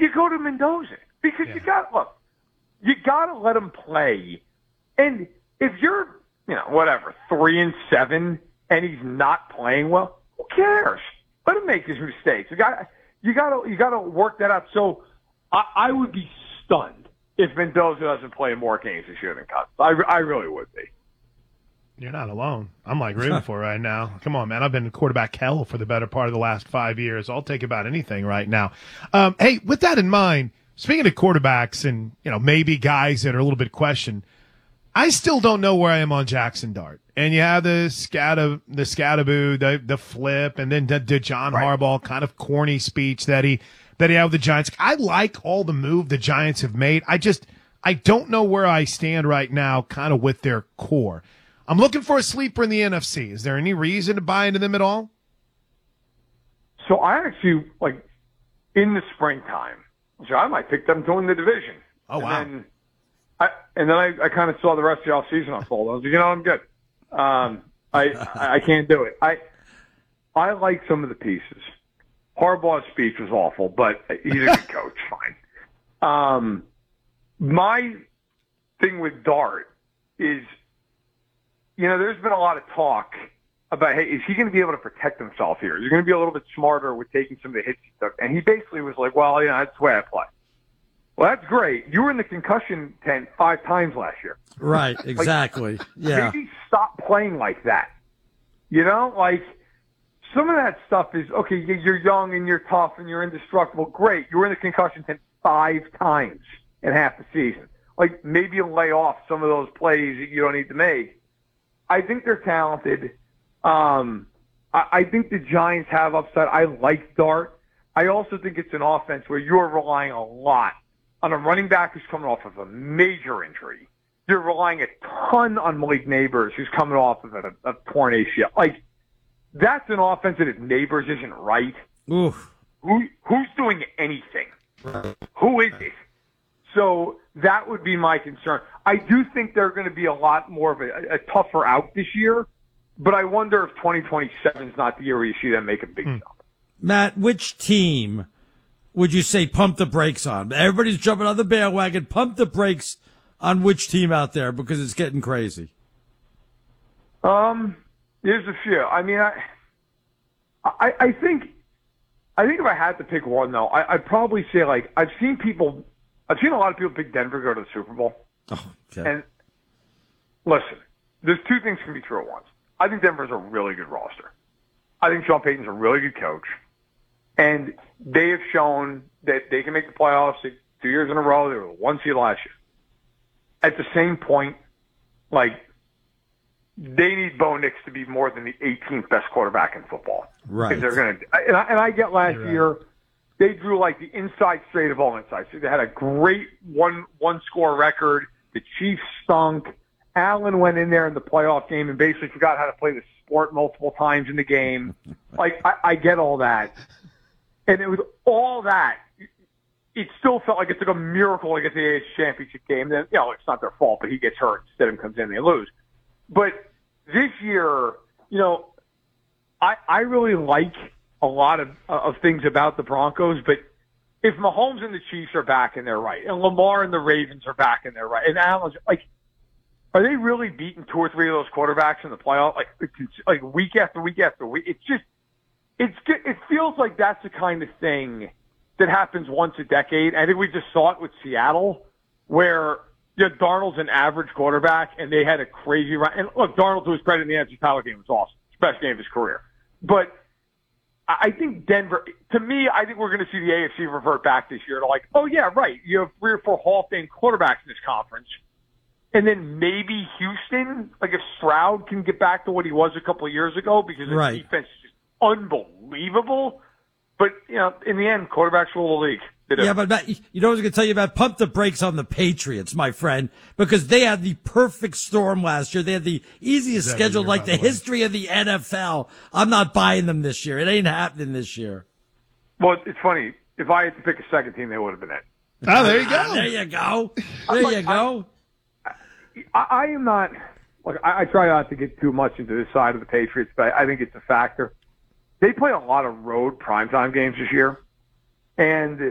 you go to Mendoza because you got to let him play. And if you're 3-7 and he's not playing well, who cares? Let him make his mistakes. You got to work that out. So I would be stunned if Mendoza doesn't play more games this year than Cousins. I really would be. You're not alone. I'm rooting for it right now. Come on, man. I've been in quarterback hell for the better part of the last 5 years. I'll take about anything right now. Hey, with that in mind, speaking of quarterbacks and, maybe guys that are a little bit questioned, I still don't know where I am on Jackson Dart. And you have the scataboo, the flip, and then the John Harbaugh kind of corny speech that he had with the Giants. I like all the move the Giants have made. I don't know where I stand right now kind of with their core. I'm looking for a sleeper in the NFC. Is there any reason to buy into them at all? So I actually, in the springtime, so I might pick them to win the division. Oh, wow. And then I kind of saw the rest of the offseason unfold. I was like, I'm good. I can't do it. I like some of the pieces. Harbaugh's speech was awful, but he's a good coach. Fine. My thing with Dart is, there's been a lot of talk about, hey, is he going to be able to protect himself here? Is he going to be a little bit smarter with taking some of the hits he took? And he basically was like, well, that's the way I play. Well, that's great. You were in the concussion tent 5 times last year. Right, exactly. Yeah. Maybe stop playing like that. Some of that stuff is, okay, you're young and you're tough and you're indestructible. Great. You were in the concussion tent 5 times in half the season. Maybe you'll lay off some of those plays that you don't need to make. I think they're talented. I think the Giants have upside. I like Dart. I also think it's an offense where you're relying a lot on a running back who's coming off of a major injury. You're relying a ton on Malik Neighbors, who's coming off of a torn ACL. That's an offense that if Neighbors isn't right, oof. Who's doing anything? Who is it? So that would be my concern. I do think they're going to be a lot more of a tougher out this year, but I wonder if 2027 is not the year where you see them make a big jump. Matt, which team would you say pump the brakes on? Everybody's jumping on the bandwagon. Pump the brakes on which team out there because it's getting crazy. There's a few. I mean, I think if I had to pick one, though, I'd probably say, I've seen a lot of people pick Denver go to the Super Bowl. Oh, okay. And listen, there's 2 things can be true at once. I think Denver's a really good roster. I think Sean Payton's a really good coach. And they have shown that they can make the playoffs 2 years in a row. They were the 1 seed last year. At the same point, they need Bo Nix to be more than the 18th best quarterback in football. Right. If they're going to, and I get last year, they drew the inside straight of all insides. So they had a great one score record. The Chiefs stunk. Allen went in there in the playoff game and basically forgot how to play the sport multiple times in the game. I get all that. And it was all that. It still felt like it took a miracle to get the AFC Championship game. Then, it's not their fault, but he gets hurt. Instead, comes in and they lose. But this year, I really like a lot of things about the Broncos, but if Mahomes and the Chiefs are back and they're right, and Lamar and the Ravens are back and they're right, and Allen's are they really beating 2 or 3 of those quarterbacks in the playoff, week after week after week? It feels like that's the kind of thing that happens once a decade. I think we just saw it with Seattle, where Darnold's an average quarterback, and they had a crazy run. And look, Darnold, to his credit in the NFC title game, was awesome. It's the best game of his career. But I think Denver, to me, I think we're going to see the AFC revert back this year to oh, yeah, right. You have 3 or 4 Hall of Fame quarterbacks in this conference. And then maybe Houston, if Stroud can get back to what he was a couple of years ago because the defense is just unbelievable. But, in the end, quarterbacks rule the league. Yeah, but Matt, what I was going to tell you about? Pump the brakes on the Patriots, my friend, because they had the perfect storm last year. They had the easiest schedule the history of the NFL. I'm not buying them this year. It ain't happening this year. Well, it's funny. If I had to pick a second team, they would have been it. Oh, there you go. There you go. There you go. I am not – I try not to get too much into this side of the Patriots, but I think it's a factor. They play a lot of road primetime games this year, and